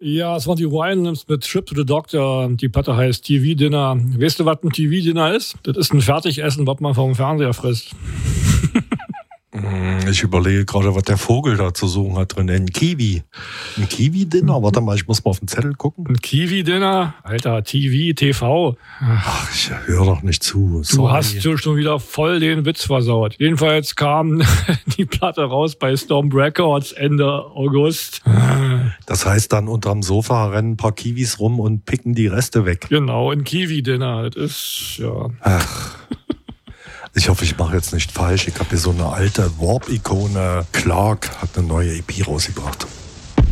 Ja, es waren die Winans mit Trip to the Doctor. Die Platte heißt TV-Dinner. Weißt du, was ein TV-Dinner ist? Das ist ein Fertigessen, was man vom Fernseher frisst. Ich überlege gerade, was der Vogel da zu suchen hat drin. Ein Kiwi. Ein Kiwi-Dinner? Warte mal, ich muss mal auf den Zettel gucken. Ein Kiwi-Dinner? Alter, TV. Ach, ich höre doch nicht zu. Du hast schon wieder voll den Witz versaut. Jedenfalls kam die Platte raus bei Stomp Records Ende August. Das heißt dann, unterm Sofa rennen ein paar Kiwis rum und picken die Reste weg. Genau, ein Kiwi-Dinner. Das ist, ja... Ach... Ich hoffe, ich mache jetzt nicht falsch. Ich habe hier so eine alte Warp-Ikone. Clark hat eine neue EP rausgebracht.